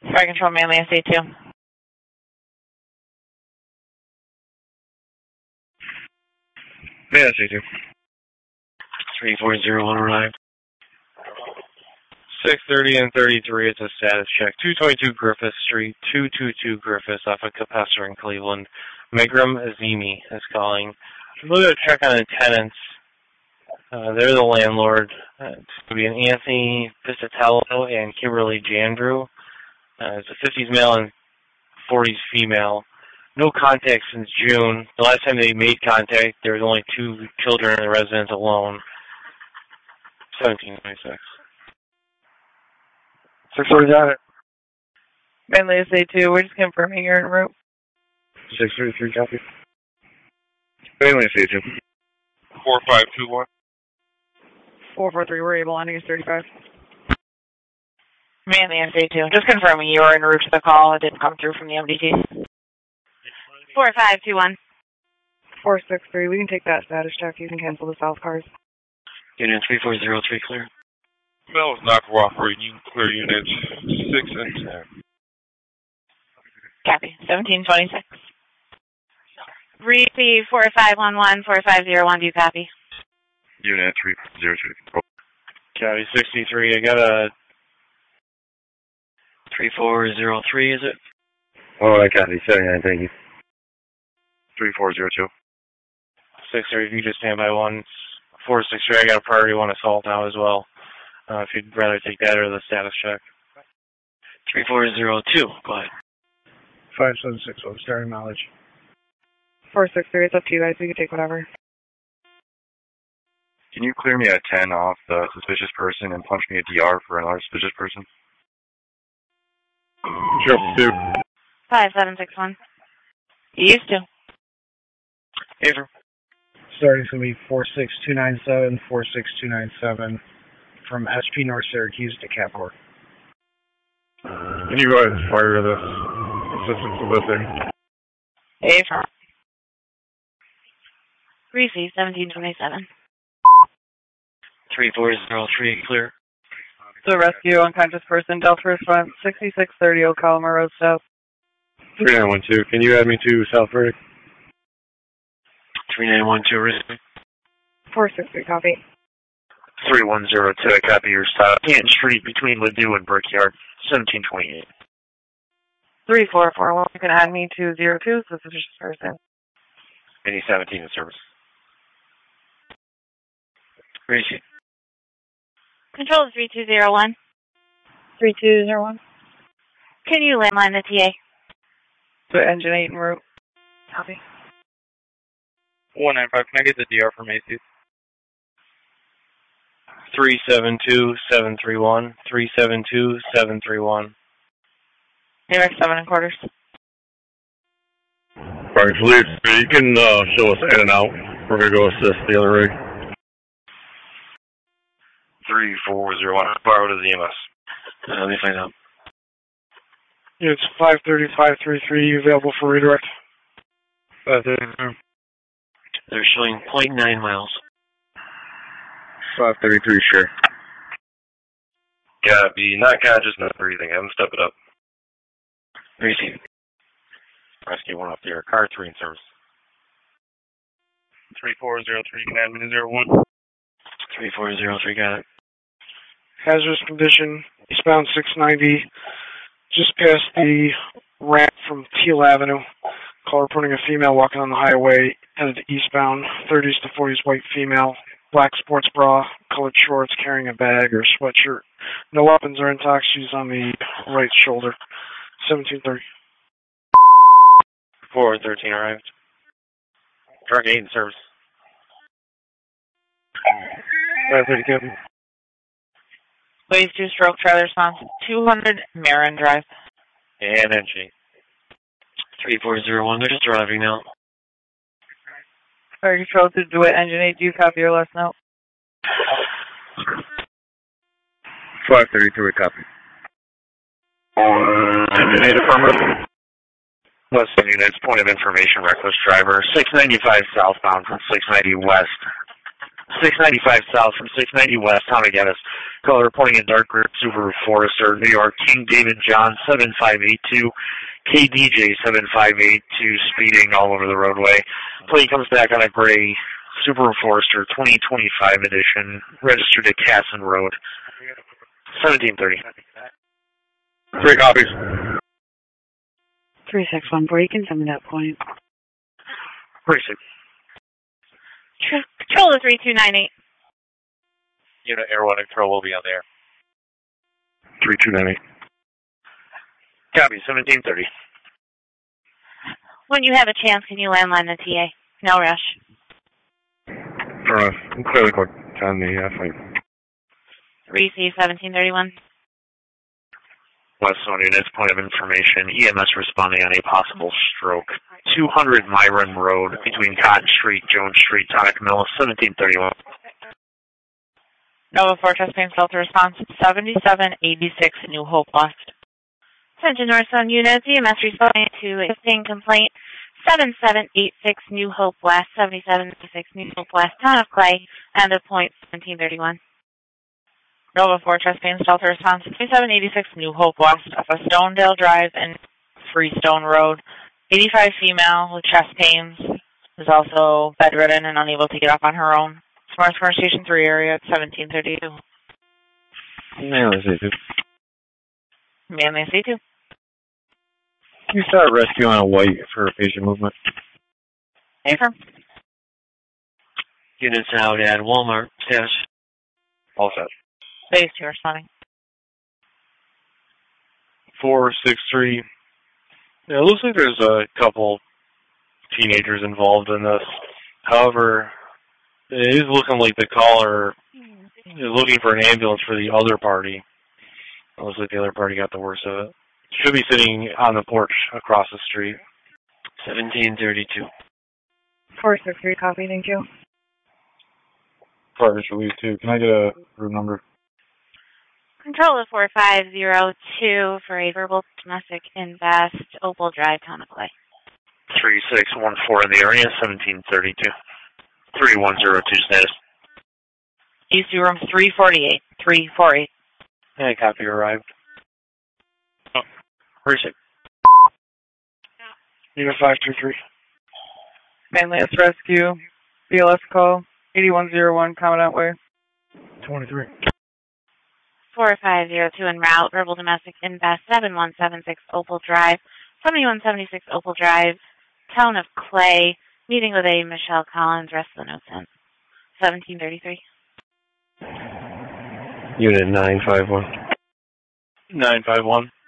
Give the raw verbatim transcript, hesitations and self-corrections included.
Fire control, Manly S A two. Manly S A two. three four zero one arrived. six thirty and thirty-three, it's a status check. two twenty-two Griffith Street, two twenty-two Griffith off of Capacitor in Cleveland. Megram Azimi is calling. A little bit of check on the tenants. Uh, they're the landlord. Uh, it's going to be an Anthony Piscitello and Kimberly Jandrew. Uh, it's a fifties male and forties female. No contact since June. The last time they made contact, there was only two children in the residence alone. seventeen twenty-six. six forty got it. Manly S A two, we're just confirming you're en route. six thirty-three, copy. Manly S A two. four five two one. four four three, we're able, landing is thirty-five. Manly S A two, just confirming you are en route to the call. It didn't come through from the M D T. four five two one. four six three, we can take that status check. You can cancel the south cars. Unit three four zero three clear. Bell is not cooperating. You can clear units six and ten. Copy. seventeen twenty-six. Receive four five one one, four five zero one, do you copy? Unit three zero three. Copy sixty-three. I got a three four zero three, is it? Oh, I copy. seventy-nine, thank you. three four zero two. six thirty, if you just stand by one. four six three, I got a priority one assault now as well. Uh, if you'd rather take that or the status check. three four zero two, go ahead. five seven six one, starting knowledge. four six three, it's up to you guys. We can take whatever. Can you clear me a ten off the suspicious person and punch me a D R for another suspicious person? Sure, two. five seven six one. You used to. Haver. Starting going to be four six two nine seven, four six two nine seven from S P North Syracuse to Capor. Can you go ahead and fire this assistance with this thing? Haver. Receive seventeen twenty-seven. three four zero three, clear. So rescue unconscious person, Delta front, sixty-six thirty Ocala Road South. three nine one two, can you add me to South Verdict? three nine one two, receive. four six three, copy. three one zero two, I copy your stop. Canton Street between Ladue and Brickyard, seventeen twenty-eight. three four four one, you can add me to zero two, suspicious person. Any seventeen in service. Receive. Control three two zero one. three two zero one. Can you landline the T A? So engine eight en route. Copy. one nine five, can I get the D R from Macy's? three seven two seven three one. three seven two seven three one. New York seven and quarters. Right, police, you can uh, show us in and out. We're going to go assist the other rig. three four zero one, borrow to the E M S. Uh, let me find out. It's five thirty, five thirty-three, available for redirect. five thirty-two. They're showing zero point nine miles. five thirty-three, sure. Copy, not conscious, not breathing. Have them step it up. Receive. Rescue one off the air. Car three in service. three four zero three, can add me to zero one. three four zero three, got it. Hazardous condition, eastbound six ninety, just past the ramp from Teal Avenue. Call reporting a female walking on the highway, headed eastbound, thirties to forties, white female, black sports bra, colored shorts, carrying a bag or sweatshirt. No weapons or intox, she's on the right shoulder. seventeen thirty. four thirteen arrived. Truck eight in service. five thirty, copy. Wave two stroke, trailer response, two hundred Marin Drive. And entry. three four zero one, they're just arriving now. Fire control to DeWitt, engine eight, do you copy your last note? five thirty-three, copy. Engine eight, affirmative. Western units, point of information, reckless driver, six ninety-five southbound from six ninety west. six ninety-five south from six ninety west, Town of Geddes. Caller reporting a dark group Subaru Forester, New York, King David John seven five eight two, K D J seven five eight two, speeding all over the roadway. Plate comes back on a gray Subaru Forester twenty twenty-five edition, registered at Casson Road. seventeen thirty. Three copies. three six one four, you can send me that point. Precinct. Control to three two nine eight. Unit Air one Control will be on there. three two nine eight. Copy, seventeen thirty. When you have a chance, can you landline the T A? No rush. For us, clearly got on the uh, flight. Receive seventeen thirty-one. West Zone units, point of information. E M S responding on a possible stroke. two hundred Myron Road between Cotton Street, Jones Street, Tonic Mill, seventeen thirty-one. Nova four, Chastain Delta response, seventy-seven eighty-six, New Hope West. Attention North Zone units, E M S responding to existing complaint, seven seven eight six, New Hope West, seventy-seven eighty-six, New Hope West, Town of Clay, end of point, seventeen thirty-one. Nova four, Chastain Delta response, twenty-seven eighty-six, New Hope West, off of Stonedale Drive and Freestone Road. eighty-five female with chest pains, is also bedridden and unable to get up on her own. Smart Smart Station three area at seventeen thirty-two. Manly C two. Manly C two. Can you start rescue on a white for patient movement? Affirm. Units out at Walmart. Yes. All set. Base two responding. four six three. Yeah, it looks like there's a couple teenagers involved in this. However, it is looking like the caller is looking for an ambulance for the other party. It looks like the other party got the worst of it. Should be sitting on the porch across the street. seventeen thirty-two. four six three, copy, thank you. Partners relief two. Can I get a room number? Control of four five zero two for a verbal domestic invest, Opal Drive, Town of Clay. three six one four in the area, seventeen thirty-two. three one zero two status. East room three forty-eight. three forty-eight. Yeah, copy arrived. Oh, precinct. Unit five two three. Manly S Rescue, B L S call, eighty-one oh one, Commandant Way. twenty-three. four five zero two en route, verbal domestic invest, seven one seven six Opal Drive, seventy-one seventy-six Opal Drive, Town of Clay, meeting with a Michelle Collins, rest of the notes in. seventeen thirty-three. Unit nine five one. nine five one.